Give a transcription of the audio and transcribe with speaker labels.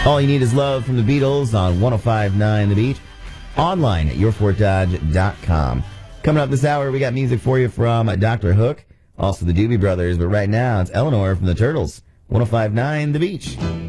Speaker 1: All You Need Is Love from the Beatles on 105.9 The Beach. Online at yourfortdodge.com. Coming up this hour, we got music for you from Dr. Hook, also the Doobie Brothers, but right now it's Eleanor from the Turtles. 105.9 The Beach.